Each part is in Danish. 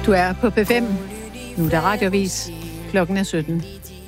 Du er på P5. Nu er der radiovis. Klokken er 17.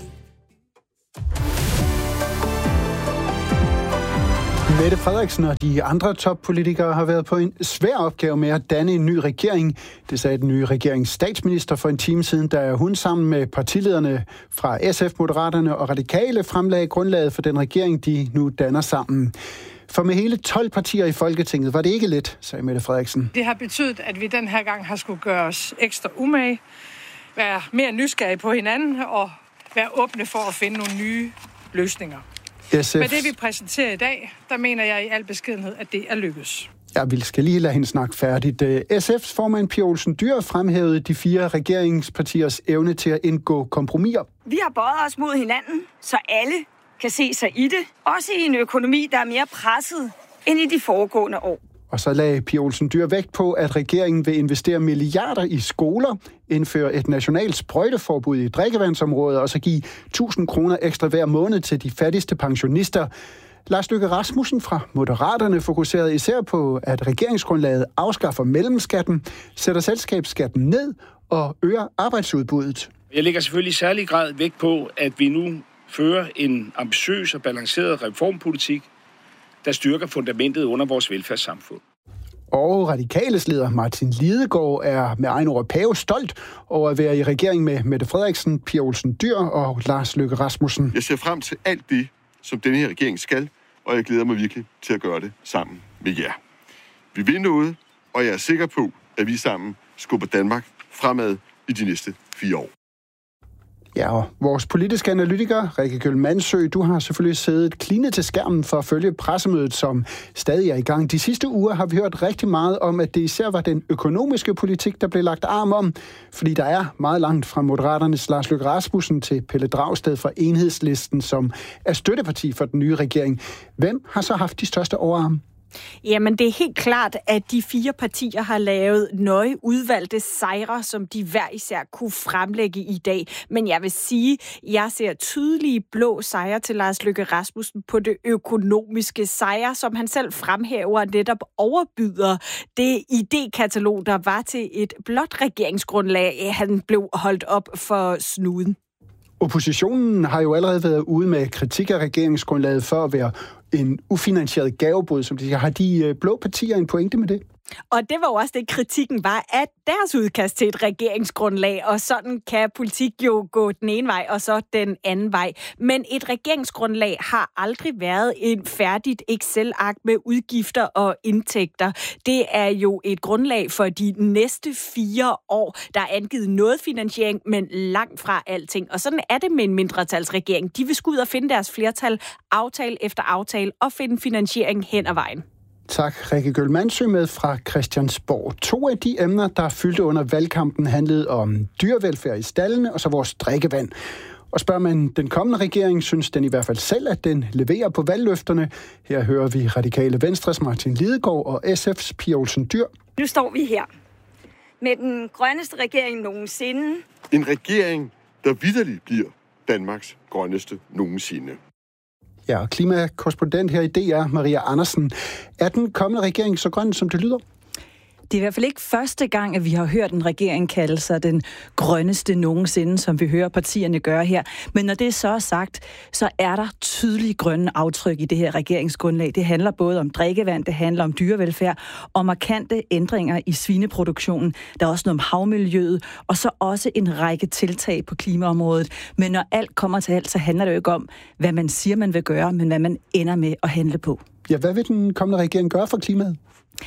Mette Frederiksen og de andre toppolitikere har været på en svær opgave med at danne en ny regering. Det sagde den nye regerings statsminister for en time siden, da hun sammen med partilederne fra SF, Moderaterne og Radikale fremlagde grundlaget for den regering, de nu danner sammen. For med hele 12 partier i Folketinget var det ikke let, sagde Mette Frederiksen. Det har betydet, at vi den her gang har skulle gøre os ekstra umage, være mere nysgerrige på hinanden og være åbne for at finde nogle nye løsninger. Med det, vi præsenterer i dag, der mener jeg i al beskedenhed, at det er lykkes. Vi skal lige lade hende snakke færdigt. SF's formand Pia Olsen Dyhr fremhævede de 4 regeringspartiers evne til at indgå kompromiser. Vi har bøjet os mod hinanden, så alle kan se sig i det. Også i en økonomi, der er mere presset end i de foregående år. Og så lagde Pia Olsen Dyhr vægt på, at regeringen vil investere milliarder i skoler, indføre et nationalt sprøjteforbud i drikkevandsområdet og så give 1.000 kroner ekstra hver måned til de fattigste pensionister. Lars Løkke Rasmussen fra Moderaterne fokuserede især på, at regeringsgrundlaget afskaffer mellemskatten, sætter selskabsskatten ned og øger arbejdsudbuddet. Jeg lægger selvfølgelig i særlig grad vægt på, at vi nu fører en ambitiøs og balanceret reformpolitik, der styrker fundamentet under vores velfærdssamfund. Og Radikales leder Martin Lidegaard er med egen ord pavestolt over at være i regering med Mette Frederiksen, Pia Olsen Dyhr og Lars Løkke Rasmussen. Jeg ser frem til alt det, som denne her regering skal, og jeg glæder mig virkelig til at gøre det sammen med jer. Vi vil noget, og jeg er sikker på, at vi sammen skubber Danmark fremad i de næste 4 år. Ja, og vores politiske analytiker, Rikke Kjøll-Mansø, du har selvfølgelig siddet klinet til skærmen for at følge pressemødet, som stadig er i gang. De sidste uger har vi hørt rigtig meget om, at det især var den økonomiske politik, der blev lagt arm om, fordi der er meget langt fra Moderaternes Lars Løkke Rasmussen til Pelle Dragsted fra Enhedslisten, som er støtteparti for den nye regering. Hvem har så haft de største overarm? Jamen, det er helt klart, at de 4 partier har lavet nøje udvalgte sejre, som de hver især kunne fremlægge i dag. Men jeg vil sige, jeg ser tydelige blå sejre til Lars Løkke Rasmussen på det økonomiske sejre, som han selv fremhæver netop overbyder det idékatalog, der var til et blåt regeringsgrundlag, han blev holdt op for snuden. Oppositionen har jo allerede været ude med kritik af regeringsgrundlaget for at være en ufinansieret gavebod, som de siger. Har de blå partier en pointe med det? Og det var jo også det, kritikken var af deres udkast til et regeringsgrundlag, og sådan kan politik jo gå den ene vej, og så den anden vej. Men et regeringsgrundlag har aldrig været en færdigt Excel-ark med udgifter og indtægter. Det er jo et grundlag for de næste 4 år. Der er angivet noget finansiering, men langt fra alting. Og sådan er det med en mindretalsregering. De vil skulle ud og finde deres flertal, aftale efter aftale, og finde finansiering hen ad vejen. Tak, Rikke Kjøll-Mansø med fra Christiansborg. 2 af de emner, der fyldte under valgkampen, handlede om dyrevelfærd i staldene og så vores drikkevand. Og spørger man den kommende regering, synes den i hvert fald selv, at den leverer på valgløfterne. Her hører vi Radikale Venstres Martin Lidegaard og SF's Pia Olsen Dyhr. Nu står vi her med den grønneste regering nogensinde. En regering, der vitterligt bliver Danmarks grønneste nogensinde. Ja, og klimakorrespondent her i DR, Maria Andersen. Er den kommende regering så grøn, som det lyder? Det er i hvert fald ikke første gang, at vi har hørt en regering kalde sig den grønneste nogensinde, som vi hører partierne gøre her. Men når det så er sagt, så er der tydelige grønne aftryk i det her regeringsgrundlag. Det handler både om drikkevand, det handler om dyrevelfærd, og markante ændringer i svineproduktionen. Der er også noget om havmiljøet, og så også en række tiltag på klimaområdet. Men når alt kommer til alt, så handler det jo ikke om, hvad man siger, man vil gøre, men hvad man ender med at handle på. Ja, hvad vil den kommende regering gøre for klimaet?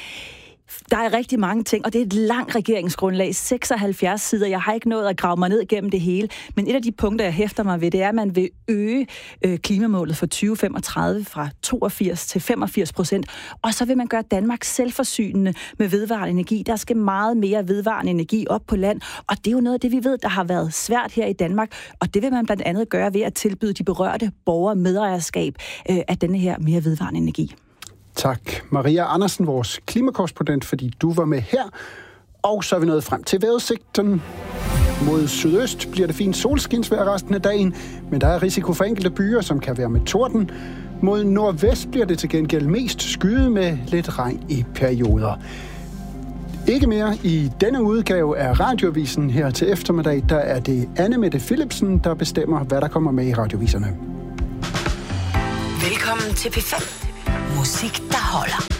Der er rigtig mange ting, og det er et langt regeringsgrundlag, 76 sider. Jeg har ikke nået at grave mig ned gennem det hele, men et af de punkter, jeg hæfter mig ved, det er, at man vil øge klimamålet for 2035 fra 82 til 85%, og så vil man gøre Danmark selvforsynende med vedvarende energi. Der skal meget mere vedvarende energi op på land, og det er jo noget af det, vi ved, der har været svært her i Danmark, og det vil man blandt andet gøre ved at tilbyde de berørte borgere medejerskab af denne her mere vedvarende energi. Tak, Maria Andersen, vores klimakorrespondent, fordi du var med her. Og så er vi nået frem til vejrudsigten. Mod sydøst bliver det fint solskinsvejr resten af dagen, men der er risiko for enkelte byer, som kan være med torden. Mod nordvest bliver det til gengæld mest skyet med lidt regn i perioder. Ikke mere i denne udgave af Radioavisen her til eftermiddag. Der er det Anne Mette Philipsen, der bestemmer, hvad der kommer med i radioviserne. Velkommen til P5. Musik, der holder.